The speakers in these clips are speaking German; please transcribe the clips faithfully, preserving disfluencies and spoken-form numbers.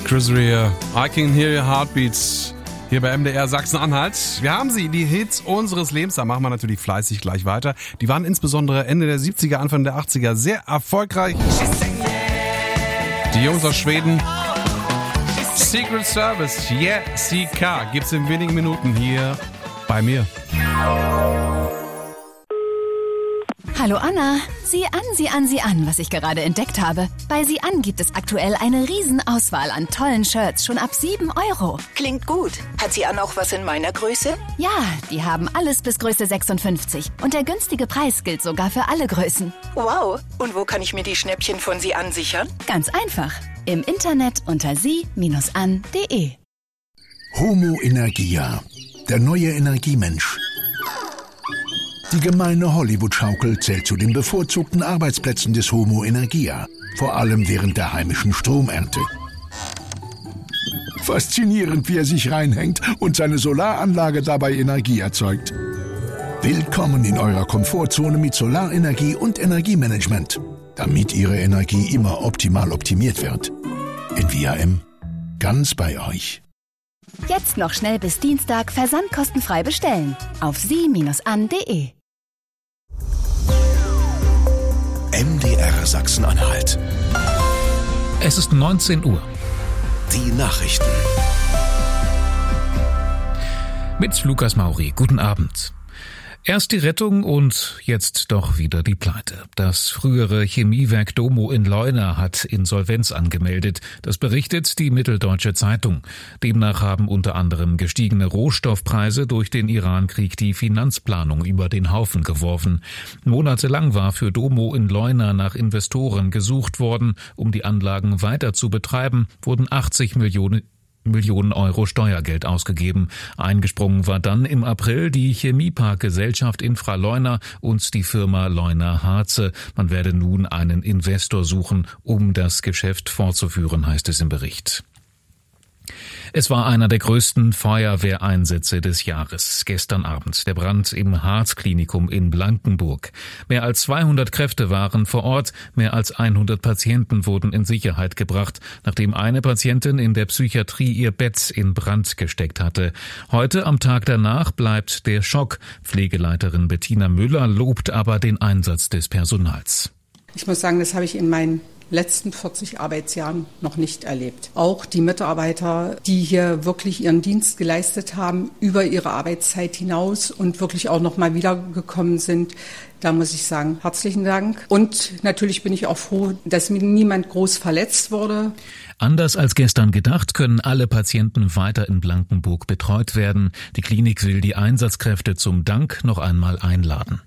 Chris Rea, I Can Hear Your Heartbeats, hier bei M D R Sachsen-Anhalt. Wir haben sie, die Hits unseres Lebens, da machen wir natürlich fleißig gleich weiter. Die waren insbesondere Ende der siebziger, Anfang der achtziger sehr erfolgreich. Die Jungs aus Schweden, Secret Service, Yeah, C K, gibt's in wenigen Minuten hier bei mir. Hallo Anna, sieh an, sieh an, sieh an, was ich gerade entdeckt habe. Bei Sieh an gibt es aktuell eine Riesenauswahl an tollen Shirts, schon ab sieben Euro. Klingt gut. Hat Sieh an auch was in meiner Größe? Ja, die haben alles bis Größe sechsundfünfzig. Und der günstige Preis gilt sogar für alle Größen. Wow, und wo kann ich mir die Schnäppchen von Sieh an sichern? Ganz einfach, im Internet unter sie Bindestrich an Punkt de. Homo Energia, der neue Energiemensch. Die gemeine Hollywood-Schaukel zählt zu den bevorzugten Arbeitsplätzen des Homo Energia, vor allem während der heimischen Stromernte. Faszinierend, wie er sich reinhängt und seine Solaranlage dabei Energie erzeugt. Willkommen in eurer Komfortzone mit Solarenergie und Energiemanagement, damit Ihre Energie immer optimal optimiert wird. In V R M, ganz bei euch. Jetzt noch schnell bis Dienstag versandkostenfrei bestellen auf sie Bindestrich an Punkt de. M D R Sachsen-Anhalt. Es ist neunzehn Uhr. Die Nachrichten. Mit Lukas Mauri. Guten Abend. Erst die Rettung und jetzt doch wieder die Pleite. Das frühere Chemiewerk Domo in Leuna hat Insolvenz angemeldet. Das berichtet die Mitteldeutsche Zeitung. Demnach haben unter anderem gestiegene Rohstoffpreise durch den Irankrieg die Finanzplanung über den Haufen geworfen. Monatelang war für Domo in Leuna nach Investoren gesucht worden. Um die Anlagen weiter zu betreiben, wurden achtzig Millionen Millionen Euro Steuergeld ausgegeben. Eingesprungen war dann im April die Chemieparkgesellschaft Infra Leuna und die Firma Leuna Harze. Man werde nun einen Investor suchen, um das Geschäft fortzuführen, heißt es im Bericht. Es war einer der größten Feuerwehreinsätze des Jahres. Gestern Abend der Brand im Harz-Klinikum in Blankenburg. Mehr als zweihundert Kräfte waren vor Ort. Mehr als hundert Patienten wurden in Sicherheit gebracht, nachdem eine Patientin in der Psychiatrie ihr Bett in Brand gesteckt hatte. Heute, am Tag danach, bleibt der Schock. Pflegeleiterin Bettina Müller lobt aber den Einsatz des Personals. Ich muss sagen, das habe ich in meinen letzten vierzig Arbeitsjahren noch nicht erlebt. Auch die Mitarbeiter, die hier wirklich ihren Dienst geleistet haben, über ihre Arbeitszeit hinaus und wirklich auch noch mal wiedergekommen sind, da muss ich sagen, herzlichen Dank. Und natürlich bin ich auch froh, dass mir niemand groß verletzt wurde. Anders als gestern gedacht, können alle Patienten weiter in Blankenburg betreut werden. Die Klinik will die Einsatzkräfte zum Dank noch einmal einladen.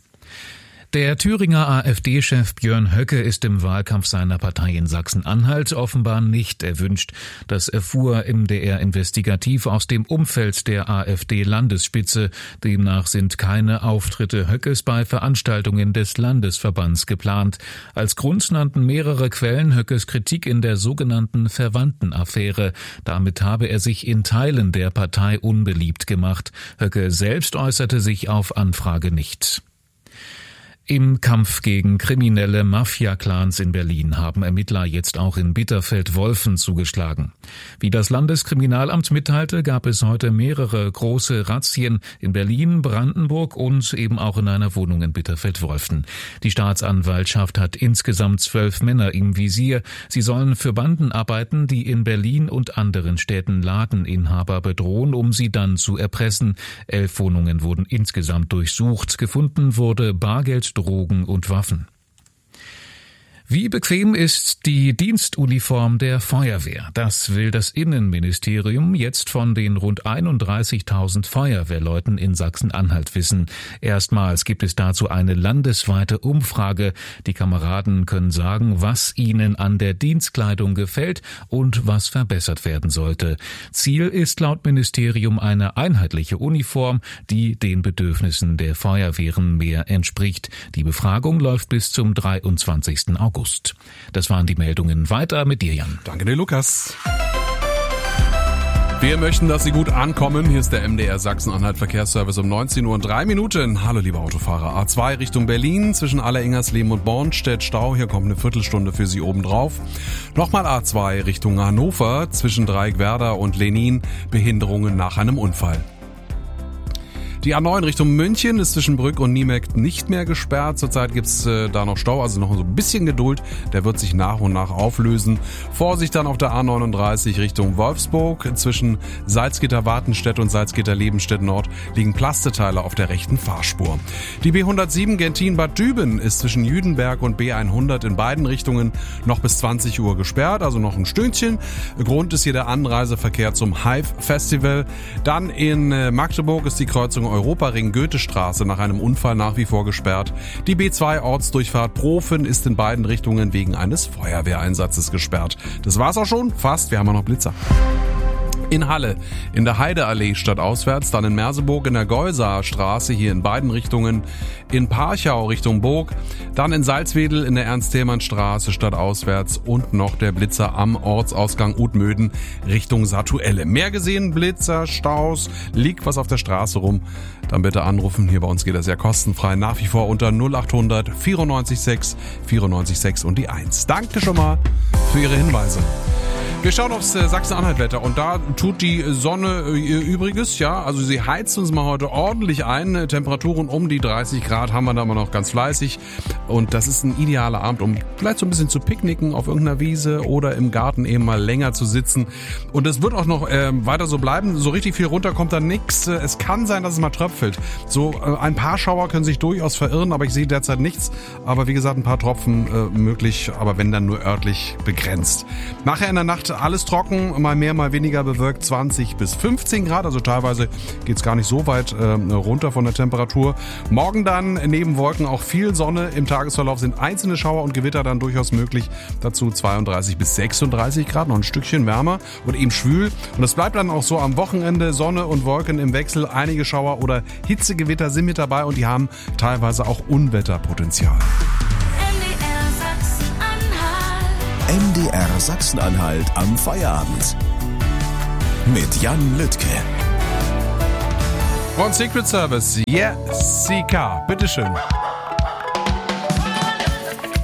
Der Thüringer AfD-Chef Björn Höcke ist im Wahlkampf seiner Partei in Sachsen-Anhalt offenbar nicht erwünscht. Das erfuhr M D R investigativ aus dem Umfeld der AfD-Landesspitze. Demnach sind keine Auftritte Höckes bei Veranstaltungen des Landesverbands geplant. Als Grund nannten mehrere Quellen Höckes Kritik in der sogenannten Verwandtenaffäre. Damit habe er sich in Teilen der Partei unbeliebt gemacht. Höcke selbst äußerte sich auf Anfrage nicht. Im Kampf gegen kriminelle Mafia-Clans in Berlin haben Ermittler jetzt auch in Bitterfeld-Wolfen zugeschlagen. Wie das Landeskriminalamt mitteilte, gab es heute mehrere große Razzien in Berlin, Brandenburg und eben auch in einer Wohnung in Bitterfeld-Wolfen. Die Staatsanwaltschaft hat insgesamt zwölf Männer im Visier. Sie sollen für Banden arbeiten, die in Berlin und anderen Städten Ladeninhaber bedrohen, um sie dann zu erpressen. Elf Wohnungen wurden insgesamt durchsucht. Gefunden wurde Bargeld, Drogen und Waffen. Wie bequem ist die Dienstuniform der Feuerwehr? Das will das Innenministerium jetzt von den rund einunddreißigtausend Feuerwehrleuten in Sachsen-Anhalt wissen. Erstmals gibt es dazu eine landesweite Umfrage. Die Kameraden können sagen, was ihnen an der Dienstkleidung gefällt und was verbessert werden sollte. Ziel ist laut Ministerium eine einheitliche Uniform, die den Bedürfnissen der Feuerwehren mehr entspricht. Die Befragung läuft bis zum dreiundzwanzigsten August. Das waren die Meldungen. Weiter mit dir, Jan. Danke dir, Lukas. Wir möchten, dass Sie gut ankommen. Hier ist der M D R Sachsen-Anhalt Verkehrsservice um neunzehn Uhr und drei Minuten. Hallo liebe Autofahrer. A zwei Richtung Berlin zwischen Aller-Ingersleben und Bornstedt Stau. Hier kommt eine Viertelstunde für Sie obendrauf. Nochmal A zwei Richtung Hannover zwischen Dreieckwerder und Lenin. Behinderungen nach einem Unfall. Die A neun Richtung München ist zwischen Brück und Niemeck nicht mehr gesperrt. Zurzeit gibt's äh, da noch Stau, also noch so ein bisschen Geduld. Der wird sich nach und nach auflösen. Vorsicht dann auf der A neununddreißig Richtung Wolfsburg. Zwischen Salzgitter-Wartenstedt und Salzgitter-Lebenstedt-Nord liegen Plasteteile auf der rechten Fahrspur. Die B hundertsieben Gentin-Bad Düben ist zwischen Jüdenberg und B hundert in beiden Richtungen noch bis zwanzig Uhr gesperrt, also noch ein Stündchen. Grund ist hier der Anreiseverkehr zum Hive-Festival. Dann in äh, Magdeburg ist die Kreuzung Europaring Goethestraße nach einem Unfall nach wie vor gesperrt. Die B zwei Ortsdurchfahrt Profen ist in beiden Richtungen wegen eines Feuerwehreinsatzes gesperrt. Das war's auch schon, fast, wir haben ja noch Blitzer. In Halle, in der Heideallee stadtauswärts, dann in Merseburg in der Geusaer Straße, hier in beiden Richtungen, in Parchau Richtung Burg, dann in Salzwedel in der Ernst-Thälmann-Straße stadtauswärts und noch der Blitzer am Ortsausgang Utmöden Richtung Satuelle. Mehr gesehen, Blitzer, Staus, liegt was auf der Straße rum, dann bitte anrufen. Hier bei uns geht das ja kostenfrei, nach wie vor unter null achthundert vierundneunzig sechs vierundneunzig sechs und die eins. Danke schon mal für Ihre Hinweise. Wir schauen aufs Sachsen-Anhalt-Wetter und da tut die Sonne ihr Übriges, ja, also sie heizt uns mal heute ordentlich ein. Temperaturen um die dreißig Grad haben wir da mal noch ganz fleißig und das ist ein idealer Abend, um vielleicht so ein bisschen zu picknicken auf irgendeiner Wiese oder im Garten eben mal länger zu sitzen. Und es wird auch noch äh, weiter so bleiben, so richtig viel runter kommt da nix. Es kann sein, dass es mal tröpfelt. So äh, ein paar Schauer können sich durchaus verirren, aber ich sehe derzeit nichts. Aber wie gesagt, ein paar Tropfen äh, möglich, aber wenn dann nur örtlich begrenzt. Nachher in der Nacht alles trocken, mal mehr, mal weniger bewölkt, zwanzig bis fünfzehn Grad, also teilweise geht's gar nicht so weit äh, runter von der Temperatur. Morgen dann neben Wolken auch viel Sonne, im Tagesverlauf sind einzelne Schauer und Gewitter dann durchaus möglich, dazu zweiunddreißig bis sechsunddreißig Grad, noch ein Stückchen wärmer und eben schwül und es bleibt dann auch so am Wochenende, Sonne und Wolken im Wechsel, einige Schauer oder Hitzegewitter sind mit dabei und die haben teilweise auch Unwetterpotenzial. M D R Sachsen-Anhalt am Feierabend. Mit Jan Lüttke. Und Secret Service, Jessica, bitteschön.